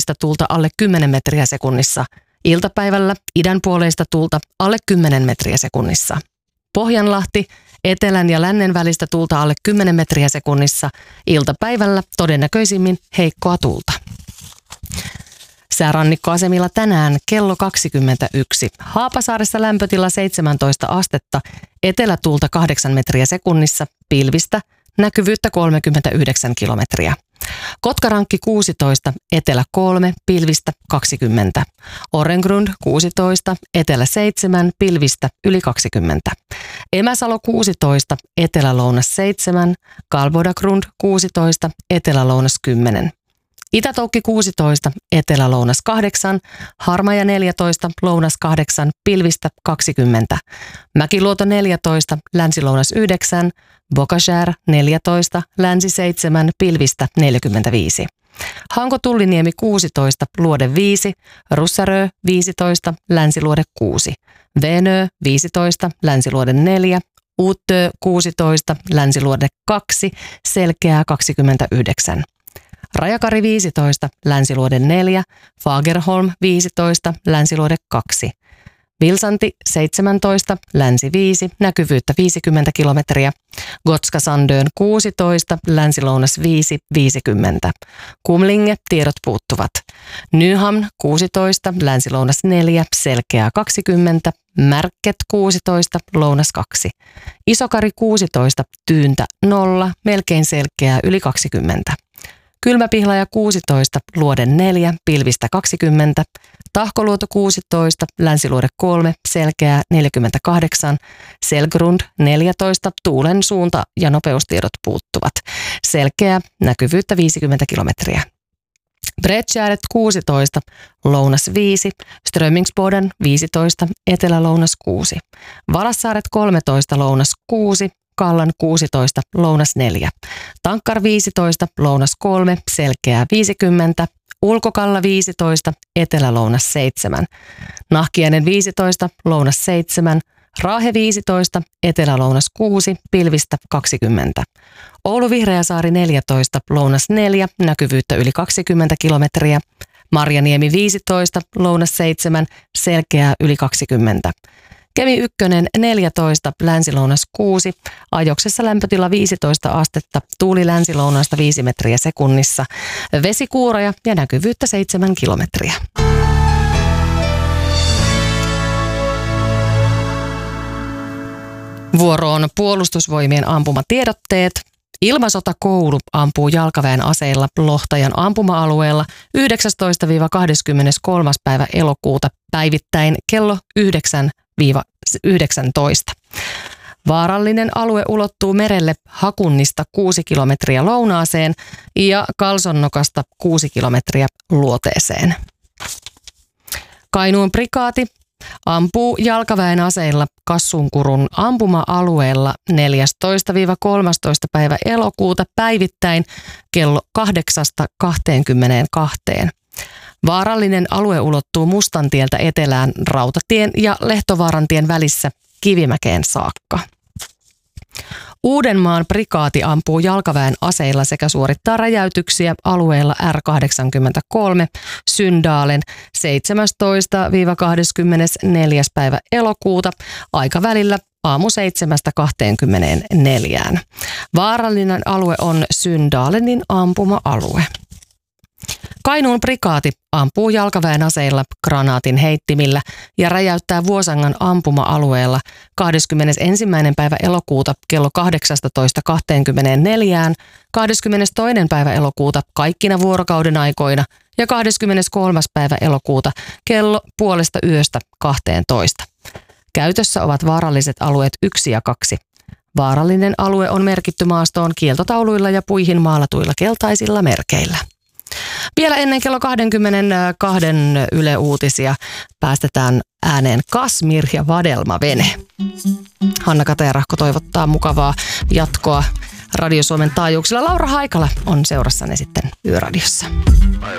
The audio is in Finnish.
puoleista tuulta alle 10 metriä sekunnissa. Iltapäivällä idänpuoleista tuulta alle 10 metriä sekunnissa. Pohjanlahti, etelän ja lännen välistä tuulta alle 10 metriä sekunnissa. Iltapäivällä todennäköisimmin heikkoa tuulta. Säärannikkoasemilla tänään kello 21. Haapasaaressa lämpötila 17 astetta, etelätuulta 8 metriä sekunnissa, pilvistä, näkyvyyttä 39 kilometriä. Kotkarankki 16, etelä 3, pilvistä 20. Orengrund 16, etelä 7, pilvistä yli 20. Emäsalo 16, etelä-lounas 7, Kalbodagrund 16, etelä-lounas 10. Itä-Toukki 16, etelä-lounas 8, Harmaja 14, lounas 8, pilvistä 20. Mäkiluoto 14, länsi-lounas 9, Bokashär 14, länsi 7, pilvistä 45. Hanko-Tulliniemi 16, luode 5, Russarö 15, länsiluode 6. Venö 15, länsiluode 4, Uttö 16, länsiluode 2, Selkeää 29. Rajakari 15, länsiluode 4, Fagerholm 15, länsiluode 2. Vilsanti 17, länsi 5, näkyvyyttä 50 kilometriä. Gotska Sandön 16, länsi-lounas 5, 50. Kumlinge, tiedot puuttuvat. Nyhamn 16, länsi-lounas 4, selkeää 20. Märket 16, lounas 2. Isokari 16, tyyntä 0, melkein selkeää yli 20. Kylmäpihlaja 16, luode 4, pilvistä 20. Tahkoluoto 16, länsiluode 3, selkeää 48. Selgrund 14, tuulen suunta ja nopeustiedot puuttuvat. Selkeää, näkyvyyttä 50 kilometriä. Bredtjäret 16, lounas 5, Strömingsboden 15, etelä-lounas 6. Valassaaret 13, lounas 6, Kallan 16, lounas 4. Tankkar 15, lounas 3, selkeää 50. Ulkokalla 15, etelä-lounas 7. Nahkiainen 15, lounas 7. Raahe 15, etelä-lounas 6, pilvistä 20. Oulu Vihreäsaari 14, lounas 4, näkyvyyttä yli 20 kilometriä. Marjaniemi 15, lounas 7, selkeää yli 20. Kemi 1, 14, länsi-lounas 6, ajoksessa lämpötila 15 astetta, tuuli länsi-lounaasta 5 metriä sekunnissa, vesikuuroja ja näkyvyyttä 7 kilometriä. Vuoroon puolustusvoimien ampumatiedotteet. Ilmasotakoulu ampuu jalkaväen aseilla Lohtajan ampuma-alueella 19-23. päivä elokuuta päivittäin kello 9-19. Vaarallinen alue ulottuu merelle Hakunnista 6 kilometriä lounaaseen ja Kalsonnokasta 6 kilometriä luoteeseen. Kainuun prikaati ampuu jalkaväen aseilla Kassunkurun ampuma-alueella 14-13. päivä elokuuta päivittäin kello 8-22. Vaarallinen alue ulottuu Mustantieltä etelään Rautatien ja Lehtovaarantien välissä Kivimäkeen saakka. Uudenmaan prikaati ampuu jalkaväen aseilla sekä suorittaa räjäytyksiä alueella R83 Syndalen 17-24. päivä elokuuta aikavälillä aamu 7-24. Vaarallinen alue on Syndalenin ampuma-alue. Kainuun prikaati ampuu jalkaväen aseilla granaatin heittimillä ja räjäyttää Vuosangan ampuma-alueella 21. päivä elokuuta kello 18-24, 22. päivä elokuuta kaikkina vuorokauden aikoina ja 23. päivä elokuuta kello 0:30–12. Käytössä ovat vaaralliset alueet 1 ja 2. Vaarallinen alue on merkitty maastoon kieltotauluilla ja puihin maalatuilla keltaisilla merkeillä. Vielä ennen kello 22 Yle Uutisia päästetään ääneen Kasmir ja Vadelma-vene. Hanna Katajärahko toivottaa mukavaa jatkoa Radio Suomen taajuuksilla. Laura Haikala on seurassanne sitten Yöradiossa.